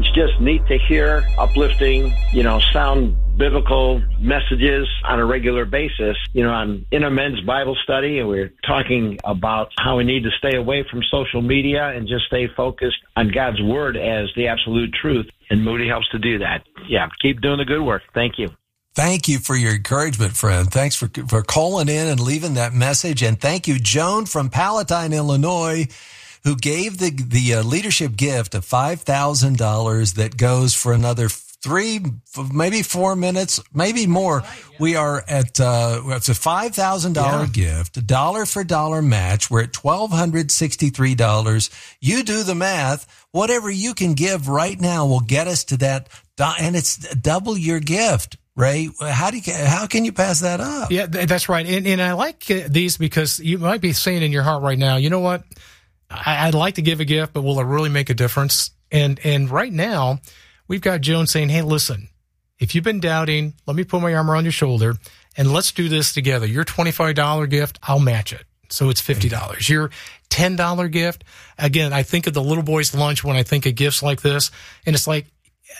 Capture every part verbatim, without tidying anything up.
It's just neat to hear uplifting, you know, sound biblical messages on a regular basis. You know, I'm in a men's Bible study, and we're talking about how we need to stay away from social media and just stay focused on God's Word as the absolute truth. And Moody helps to do that. Yeah, keep doing the good work. Thank you. Thank you for your encouragement, friend. Thanks for for calling in and leaving that message. And thank you, Joan from Palatine, Illinois, who gave the the uh, leadership gift of five thousand dollars that goes for another three, maybe four minutes, maybe more. We are at, uh, it's a five thousand dollars yeah. gift, a dollar for dollar match. We're at one thousand two hundred sixty-three dollars. You do the math. Whatever you can give right now will get us to that, and it's double your gift. Ray, how do you, how can you pass that up? Yeah, that's right. And, and I like these because you might be saying in your heart right now, you know what? I, I'd like to give a gift, but will it really make a difference? And, and right now we've got Joan saying, hey, listen, if you've been doubting, let me put my arm around your shoulder and let's do this together. Your twenty-five dollars gift, I'll match it. So it's fifty dollars. Your ten dollars gift, again, I think of the little boy's lunch when I think of gifts like this. And it's like,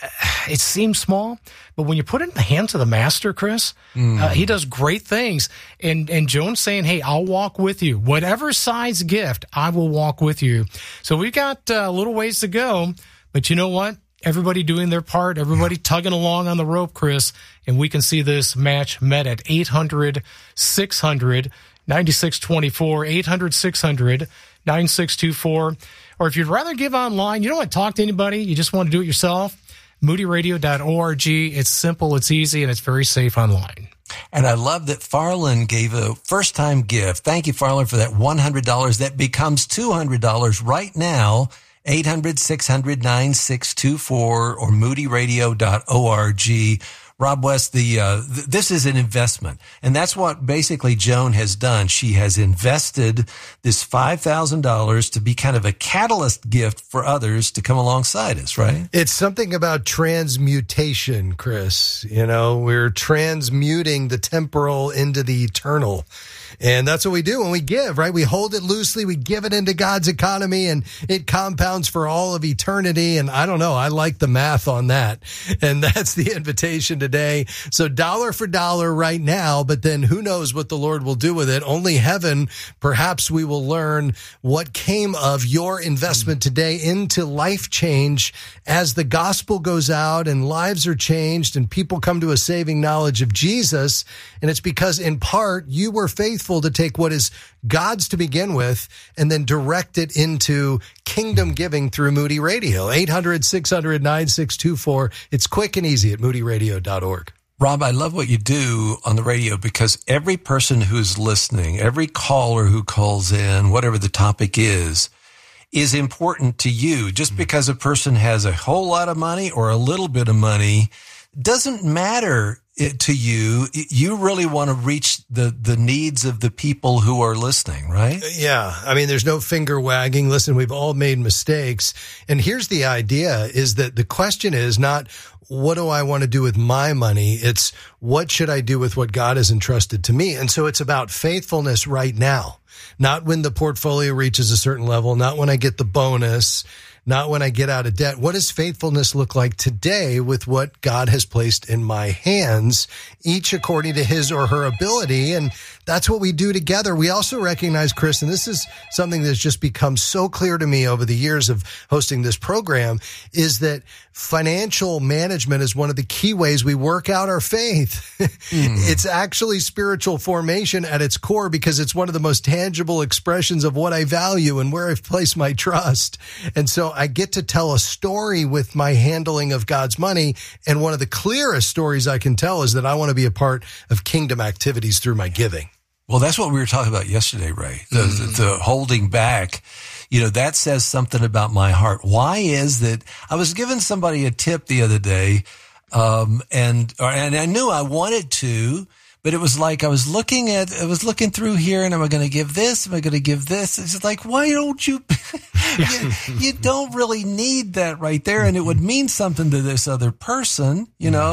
it seems small, but when you put it in the hands of the master, Chris, mm. uh, he does great things. And and Joan's saying, hey, I'll walk with you. Whatever size gift, I will walk with you. So we've got uh, a little ways to go, but you know what? Everybody doing their part, everybody tugging along on the rope, Chris, and we can see this match met at eight hundred, six hundred, ninety-six twenty-four, eight hundred, six hundred, ninety-six twenty-four. Or if you'd rather give online, you don't want to talk to anybody, you just want to do it yourself, moody radio dot org. It's simple, it's easy, and it's very safe online. And I love that Farland gave a first-time gift. Thank you, Farland, for that one hundred dollars. That becomes two hundred dollars right now. eight hundred, six hundred, ninety-six twenty-four or moody radio dot org. Rob West, the uh, th- this is an investment, and that's what basically Joan has done. She has invested this five thousand dollars to be kind of a catalyst gift for others to come alongside us, right? It's something about transmutation, Chris. You know, we're transmuting the temporal into the eternal. And that's what we do when we give, right? We hold it loosely. We give it into God's economy and it compounds for all of eternity. And I don't know, I like the math on that. And that's the invitation today. So dollar for dollar right now, but then who knows what the Lord will do with it? Only heaven. Perhaps we will learn what came of your investment today into life change as the gospel goes out and lives are changed and people come to a saving knowledge of Jesus. And it's because in part you were faithful to take what is God's to begin with and then direct it into kingdom giving through Moody Radio. eight hundred, six hundred, ninety-six twenty-four. It's quick and easy at moody radio dot org. Rob, I love what you do on the radio because every person who's listening, every caller who calls in, whatever the topic is, is important to you. Just because a person has a whole lot of money or a little bit of money doesn't matter it, to you. You really want to reach the, the needs of the people who are listening, right? Yeah. I mean, there's no finger wagging. Listen, we've all made mistakes. And here's the idea is that the question is not, what do I want to do with my money? It's what should I do with what God has entrusted to me? And so it's about faithfulness right now, not when the portfolio reaches a certain level, not when I get the bonus, not when I get out of debt. What does faithfulness look like today with what God has placed in my hands, each according to his or her ability? And that's what we do together. We also recognize, Chris, and this is something that's just become so clear to me over the years of hosting this program, is that financial management is one of the key ways we work out our faith. Mm. It's actually spiritual formation at its core because it's one of the most tangible expressions of what I value and where I've placed my trust. And so I get to tell a story with my handling of God's money. And one of the clearest stories I can tell is that I want to be a part of kingdom activities through my giving. Well, that's what we were talking about yesterday, Ray, the, mm. the, the holding back. You know, that says something about my heart. Why is that? I was giving somebody a tip the other day, um, and, or, and I knew I wanted to, but it was like I was looking at, I was looking through here and am I going to give this? Am I going to give this? It's like, why don't you, you, you don't really need that right there. And it would mean something to this other person, you know,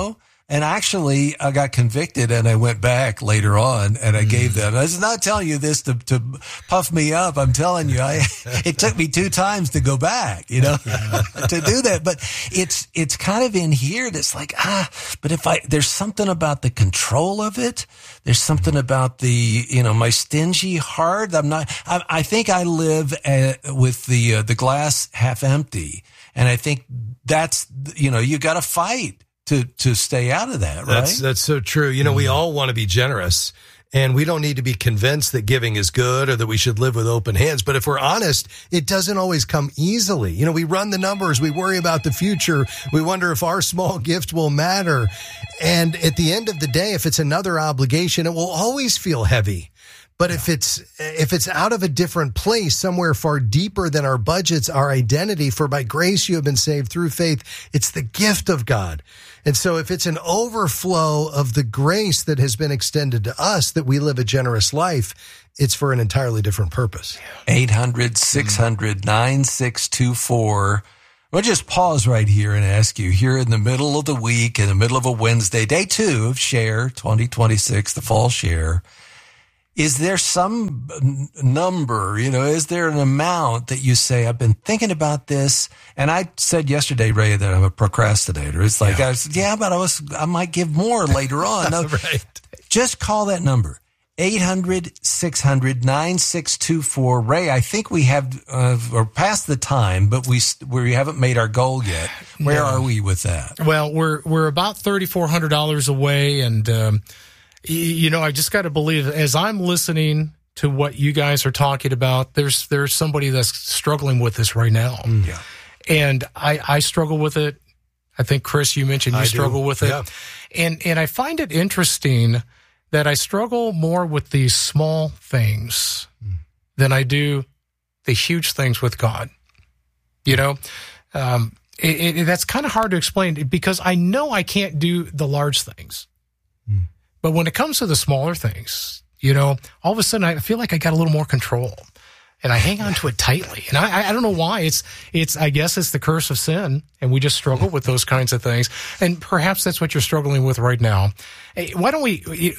And actually, I got convicted, and I went back later on, and I mm. gave them. I was not telling you this to, to puff me up. I'm telling you, I it took me two times to go back, you know, to do that. But it's it's kind of in here that's like ah. But if I there's something about the control of it. There's something about the you know my stingy heart. I'm not. I, I think I live uh, with the uh, the glass half empty, and I think that's you know you got to fight. To to stay out of that, right? That's that's so true. You know, mm-hmm. we all want to be generous, and we don't need to be convinced that giving is good or that we should live with open hands. But if we're honest, it doesn't always come easily. You know, we run the numbers, we worry about the future, we wonder if our small gift will matter. And at the end of the day, if it's another obligation, it will always feel heavy. But if it's if it's out of a different place, somewhere far deeper than our budgets, our identity, for by grace you have been saved through faith, it's the gift of God. And so if it's an overflow of the grace that has been extended to us, that we live a generous life, it's for an entirely different purpose. eight hundred, six hundred, nine six two four. We'll just pause right here and ask you, here in the middle of the week, in the middle of a Wednesday, day two of Share twenty twenty-six, the fall Share, is there some number, you know, is there an amount that you say, I've been thinking about this? And I said yesterday, Ray, that I'm a procrastinator. It's like, yeah, I was, yeah but I was, I might give more later on. No, right. Just call that number, eight hundred, six hundred, nine six two four. Ray, I think we have, uh, or past the time, but we, we haven't made our goal yet. Where no. are we with that? Well, we're, we're about three thousand four hundred dollars away. And, um, you know, I just got to believe as I'm listening to what you guys are talking about, there's there's somebody that's struggling with this right now. Mm. Yeah. And I, I struggle with it. I think, Chris, you mentioned you I struggle do. with it. Yeah. And and I find it interesting that I struggle more with these small things mm. than I do the huge things with God. You know, um, it, it, that's kind of hard to explain because I know I can't do the large things. Mm. But when it comes to the smaller things, you know, all of a sudden I feel like I got a little more control and I hang on to it tightly. And I, I don't know why. It's, it's, I guess it's the curse of sin and we just struggle with those kinds of things. And perhaps that's what you're struggling with right now. Hey, why don't we,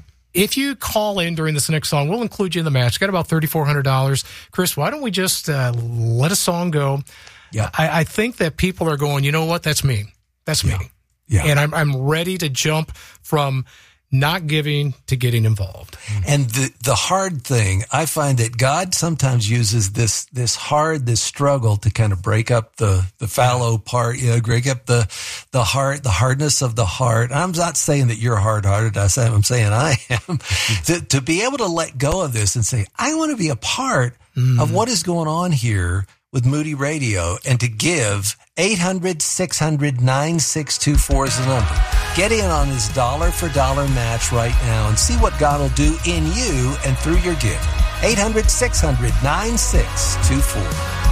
if you call in during this next song, we'll include you in the match. Got about three thousand four hundred dollars. Chris, why don't we just uh, let a song go? Yeah. I, I think that people are going, you know what? That's me. That's me. Yeah. Yeah. And I'm, I'm ready to jump from not giving to getting involved. And the, the hard thing, I find that God sometimes uses this, this hard, this struggle to kind of break up the, the fallow part, you know, break up the, the heart, the hardness of the heart. I'm not saying that you're hard hearted. I'm saying I am. to, to be able to let go of this and say, I want to be a part mm. of what is going on here with Moody Radio, and to give eight hundred, six hundred, nine six two four is the number. Get in on this dollar for dollar match right now and see what God will do in you and through your gift. eight hundred, six hundred, nine six two four.